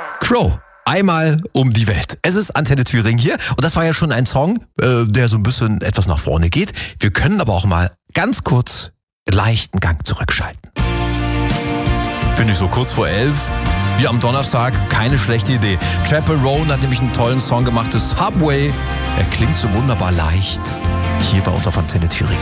Crow. Einmal um die Welt. Es ist Antenne Thüringen hier und das war ja schon ein Song, der so ein bisschen etwas nach vorne geht. Wir können aber auch mal ganz kurz leichten Gang zurückschalten. Finde ich so kurz vor 11. Hier am Donnerstag, keine schlechte Idee. Chappell Roan hat nämlich einen tollen Song gemacht, das Subway. Er klingt so wunderbar leicht. Hier bei uns auf Antenne Thüringen.